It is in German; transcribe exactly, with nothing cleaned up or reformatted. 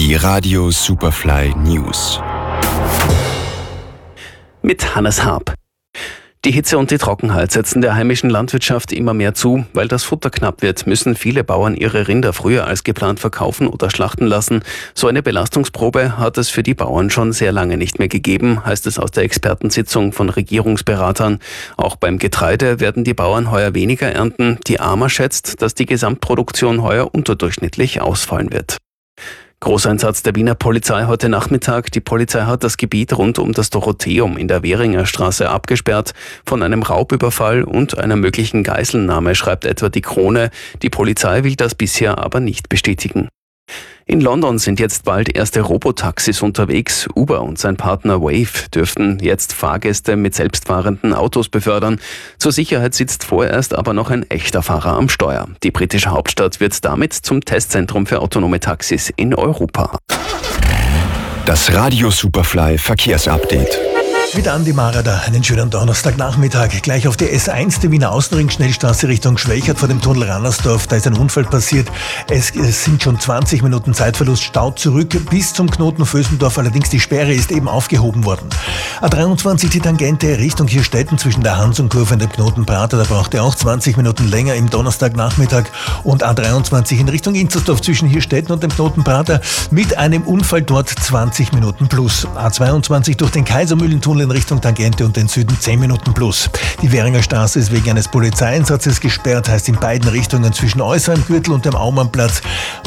Die Radio Superfly News. Mit Hannes Harp. Die Hitze und die Trockenheit setzen der heimischen Landwirtschaft immer mehr zu. Weil das Futter knapp wird, müssen viele Bauern ihre Rinder früher als geplant verkaufen oder schlachten lassen. So eine Belastungsprobe hat es für die Bauern schon sehr lange nicht mehr gegeben, heißt es aus der Expertensitzung von Regierungsberatern. Auch beim Getreide werden die Bauern heuer weniger ernten. Die A M A schätzt, dass die Gesamtproduktion heuer unterdurchschnittlich ausfallen wird. Großeinsatz der Wiener Polizei heute Nachmittag. Die Polizei hat das Gebiet rund um das Dorotheum in der Währinger Straße abgesperrt. Von einem Raubüberfall und einer möglichen Geiselnahme schreibt etwa die Krone. Die Polizei will das bisher aber nicht bestätigen. In London sind jetzt bald erste Robotaxis unterwegs. Uber und sein Partner Wave dürften jetzt Fahrgäste mit selbstfahrenden Autos befördern. Zur Sicherheit sitzt vorerst aber noch ein echter Fahrer am Steuer. Die britische Hauptstadt wird damit zum Testzentrum für autonome Taxis in Europa. Das Radio Superfly Verkehrsupdate. Mit Andi Marada, einen schönen Donnerstagnachmittag. Gleich auf die S eins, die Wiener Außenring-Schnellstraße Richtung Schwächert vor dem Tunnel Rannersdorf. Da ist ein Unfall passiert. Es, es sind schon zwanzig Minuten Zeitverlust. Stau zurück bis zum Knoten Vösendorf. Allerdings die Sperre ist eben aufgehoben worden. A dreiundzwanzig, die Tangente Richtung Hirstetten zwischen der Hans-und-Kurve und dem Knoten Prater. Da braucht er auch zwanzig Minuten länger im Donnerstagnachmittag. Und A dreiundzwanzig in Richtung Inzersdorf zwischen Hirstetten und dem Knoten Prater mit einem Unfall dort zwanzig Minuten plus. A zweiundzwanzig durch den Kaisermühlentunnel in Richtung Tangente und den Süden zehn Minuten plus. Die Währinger Straße ist wegen eines Polizeieinsatzes gesperrt, heißt in beiden Richtungen zwischen Äußerem Gürtel und dem Aumannplatz.